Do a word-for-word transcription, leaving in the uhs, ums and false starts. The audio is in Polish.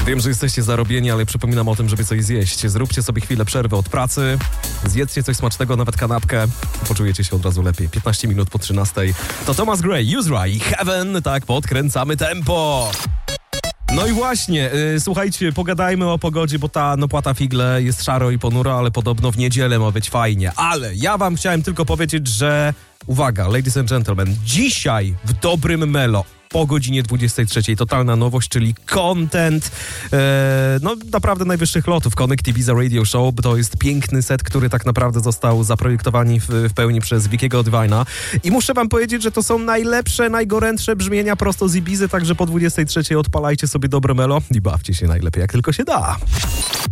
Wiem, że jesteście zarobieni, ale przypominam o tym, żeby coś zjeść. Zróbcie sobie chwilę przerwy od pracy, zjedzcie coś smacznego, nawet kanapkę, poczujecie się od razu lepiej. piętnaście minut po trzynastej. To Thomas Gray, Yusra i Heaven, tak, podkręcamy tempo. No i właśnie, yy, słuchajcie, pogadajmy o pogodzie, bo ta no płata figle jest szaro i ponuro, ale podobno w niedzielę ma być fajnie. Ale ja wam chciałem tylko powiedzieć, że uwaga, ladies and gentlemen, dzisiaj w Dobrym Melo po godzinie dwudziestej trzeciej totalna nowość, czyli content e, no naprawdę najwyższych lotów. Connect Ibiza Radio Show to jest piękny set, który tak naprawdę został zaprojektowany w, w pełni przez Vickiego Divina i muszę wam powiedzieć, że to są najlepsze, najgorętsze brzmienia prosto z Ibizy, także po dwudziestej trzeciej odpalajcie sobie Dobre Melo i bawcie się najlepiej jak tylko się da.